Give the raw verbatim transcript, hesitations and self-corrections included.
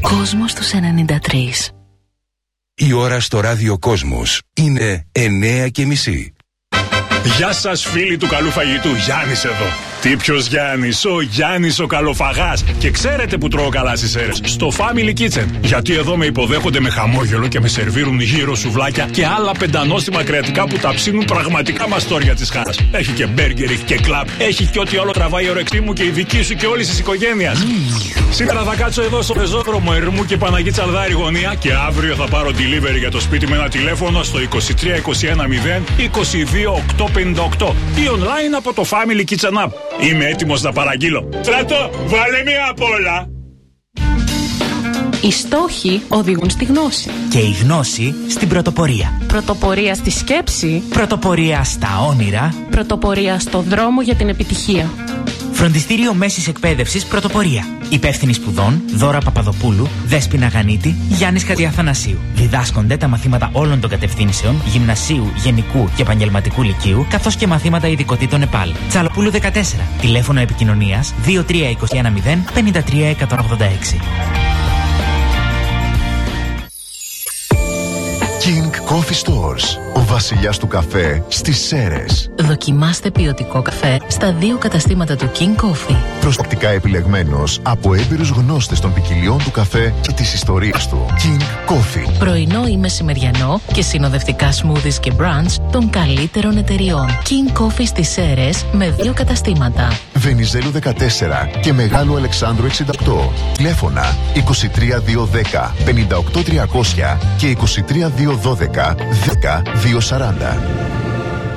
Κόσμος στους ενενήντα τρία. Η ώρα στο ράδιο Κόσμος είναι εννέα και μισή. Γεια σας φίλοι του καλού φαγητού, Γιάννης εδώ. Τι ποιος Γιάννης, ο Γιάννης ο καλοφαγάς. Και ξέρετε που τρώω καλά στις Σέρρες? Στο Family Kitchen. Γιατί εδώ με υποδέχονται με χαμόγελο και με σερβίρουν γύρω σουβλάκια και άλλα πεντανόστιμα κρεατικά που τα ψήνουν πραγματικά μαστόρια της χάρας. Έχει και μπέργκερ, έχει και κλαμπ, έχει και ό,τι όλο τραβάει η όρεξή μου και η δική σου και όλης της οικογένειας. Mm. Σήμερα θα κάτσω εδώ στο πεζόδρομο Ερμού και Παναγή Τσαλδάρη γωνία και αύριο θα πάρω delivery για το σπίτι με ένα τηλέφωνο στο είκοσι τρία είκοσι ένα μηδέν είκοσι δύο οκτακόσια πενήντα οκτώ ή online από το Family Kitchen App. Είμαι έτοιμος να παραγγείλω. Στρατό, βάλε μία απ' όλα. Οι στόχοι οδηγούν στη γνώση. Και η γνώση στην πρωτοπορία. Πρωτοπορία στη σκέψη. Πρωτοπορία στα όνειρα. Πρωτοπορία στο δρόμο για την επιτυχία. Φροντιστήριο Μέσης Εκπαίδευσης Πρωτοπορία. Υπεύθυνοι σπουδών Δώρα Παπαδοπούλου, Δέσποινα Γανίτη, Γιάννης Χατιαθανασίου. Διδάσκονται τα μαθήματα όλων των κατευθύνσεων γυμνασίου, γενικού και επαγγελματικού λυκείου, καθώς και μαθήματα ειδικοτήτων ΕΠΑΛ. Τσαλοπούλου δεκατέσσερα. Τηλέφωνο επικοινωνίας δύο τρία είκοσι ένα μηδέν πενήντα τρία εκατόν ογδόντα έξι. King Coffee Stores. Ο βασιλιάς του καφέ στις Σέρρες. Δοκιμάστε ποιοτικό καφέ στα δύο καταστήματα του King Coffee. Προστακτικά επιλεγμένος από έμπειρους γνώστες των ποικιλιών του καφέ και της ιστορίας του. King Coffee. Πρωινό ή μεσημεριανό και συνοδευτικά smoothies και brunch των καλύτερων εταιριών. King Coffee στις Σέρρες με δύο καταστήματα. Βενιζέλου δεκατέσσερα και Μεγάλου Αλεξάνδρου εξήντα οκτώ. Τηλέφωνα είκοσι τρία δύο δέκα πενήντα οκτώ τριακόσια και είκοσι τρία δύο δώδεκα δέκα δύο σαράντα.